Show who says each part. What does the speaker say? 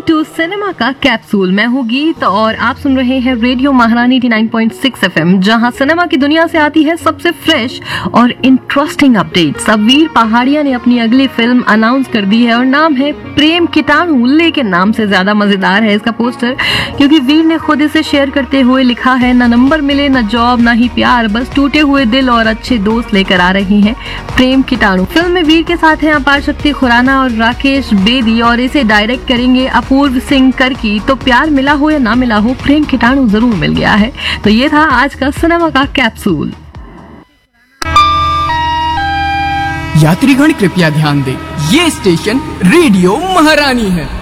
Speaker 1: To cinema का capsule. मैं हूँ गीत और आप सुन रहे हैं रेडियो महारानी 89.6 एफएम, जहां सिनेमा की दुनिया से आती है सबसे फ्रेश और इंटरेस्टिंग अपडेट्स। अब वीर पहाड़िया ने अपनी अगली फिल्म अनाउंस कर दी है और नाम है प्रेम कीटाणु, लेकिन नाम से ज्यादा मजेदार है इसका पोस्टर, क्योंकि वीर ने खुद इसे शेयर करते हुए लिखा है, न नंबर मिले न जॉब न ही प्यार, बस टूटे हुए दिल और अच्छे दोस्त लेकर आ रही हैं प्रेम कीटाणु। फिल्म में वीर के साथ हैं अपार शक्ति खुराना और राकेश बेदी और इसे डायरेक्ट करेंगे अपूर्व सिंह करकी। तो प्यार मिला हो या ना मिला हो, प्रेम कीटाणु जरूर मिल गया है। तो ये था आज का सिनेमा का कैप्सूल।
Speaker 2: यात्रीगण कृपया ध्यान दें, ये स्टेशन रेडियो महारानी है।